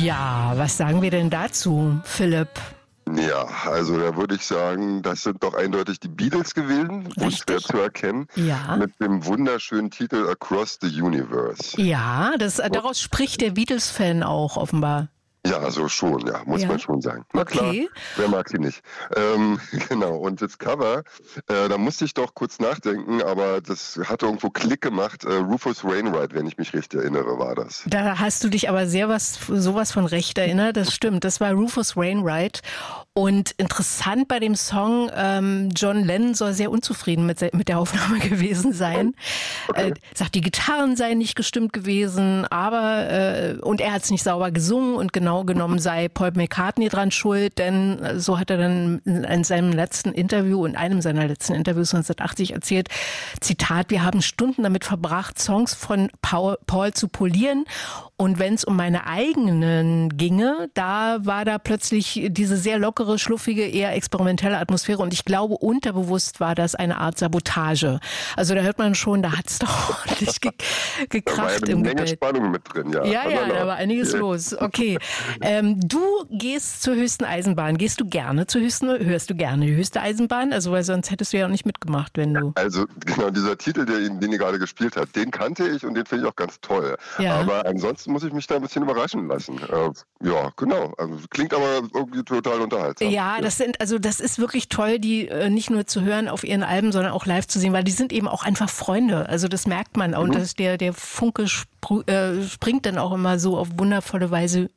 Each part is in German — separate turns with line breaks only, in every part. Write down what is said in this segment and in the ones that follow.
Ja, was sagen wir denn dazu, Philipp?
Ja, also da würde ich sagen, das sind doch eindeutig die Beatles gewesen, unschwer zu erkennen,
Ja.
mit dem wunderschönen Titel Across the Universe.
Ja, daraus spricht der Beatles-Fan auch offenbar.
Ja, also schon, ja, muss man schon sagen. Na klar,
Okay.
wer mag sie nicht? Genau, und das Cover, da musste ich doch kurz nachdenken, aber das hat irgendwo Klick gemacht. Rufus Wainwright, wenn ich mich richtig erinnere, war das.
Da hast du dich aber sowas von recht erinnert, das stimmt. Das war Rufus Wainwright. Und interessant bei dem Song, John Lennon soll sehr unzufrieden mit der Aufnahme gewesen sein.
Okay.
Sagt, die Gitarren seien nicht gestimmt gewesen, und er hat es nicht sauber gesungen und genau genommen sei Paul McCartney dran schuld, denn so hat er dann in einem seiner letzten Interviews 1980 erzählt, Zitat, wir haben Stunden damit verbracht, Songs von Paul zu polieren, und wenn es um meine eigenen ginge, da war da plötzlich diese sehr lockere, schluffige, eher experimentelle Atmosphäre, und ich glaube, unterbewusst war das eine Art Sabotage. Also da hört man schon, da hat es doch ordentlich gekracht im Gebet. Da war eine Menge
Spannung mit drin, ja.
Ja, da war einiges los. Okay. Du gehst zur höchsten Eisenbahn. Gehst du gerne hörst du gerne die höchste Eisenbahn? Also, weil sonst hättest du ja auch nicht mitgemacht, wenn du...
Also, genau, dieser Titel, den ihr gerade gespielt habt, den kannte ich und den finde ich auch ganz toll.
Ja.
Aber ansonsten muss ich mich da ein bisschen überraschen lassen. Ja, genau. Also, klingt aber irgendwie total unterhaltsam.
Ja, das ist wirklich toll, die nicht nur zu hören auf ihren Alben, sondern auch live zu sehen, weil die sind eben auch einfach Freunde. Also, das merkt man. Und der Funke springt dann auch immer so auf wundervolle Weise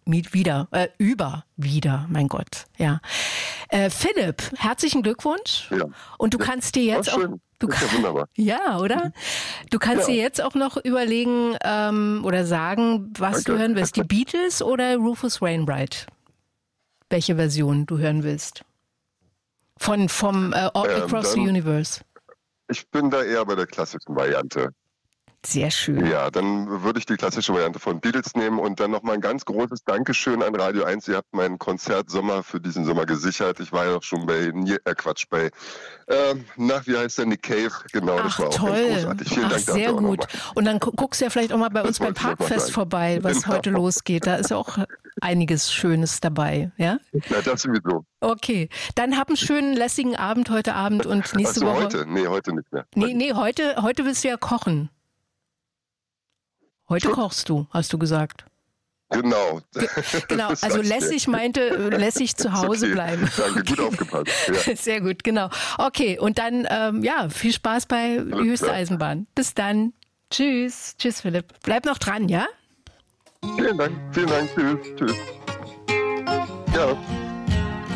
wieder, mein Gott. Ja. Philipp, herzlichen Glückwunsch.
Ja.
Und du kannst dir jetzt auch...
Das ist ja wunderbar.
Ja, oder? Du kannst dir jetzt auch noch überlegen oder sagen, was du hören willst. Die Beatles oder Rufus Wainwright? Welche Version du hören willst? Vom Across the Universe.
Ich bin da eher bei der klassischen Variante.
Sehr schön.
Ja, dann würde ich die klassische Variante von Beatles nehmen und dann nochmal ein ganz großes Dankeschön an Radio 1. Ihr habt meinen Konzert Sommer für diesen Sommer gesichert. Ich war ja auch schon bei wie heißt der, Nick Cave? Genau, das war auch ganz großartig. Vielen Dank dafür.
Sehr gut. Und dann guckst du ja vielleicht auch mal bei uns beim Parkfest vorbei, was heute losgeht. Da ist ja auch einiges Schönes dabei, ja?
Ja, das sowieso.
Okay, dann hab einen schönen, lässigen Abend heute Abend und nächste Woche...
heute? Nee, heute nicht mehr.
Heute willst du ja kochen. Heute kochst du, hast du gesagt.
Genau.
Genau, also lässig meinte, lässig zu Hause bleiben.
Danke,
okay.
Gut aufgepasst. Ja.
Sehr gut, genau. Okay, und dann, viel Spaß bei höchste Eisenbahn. Bis dann. Tschüss. Tschüss, Philipp. Bleib noch dran, ja?
Vielen Dank. Tschüss. Ja.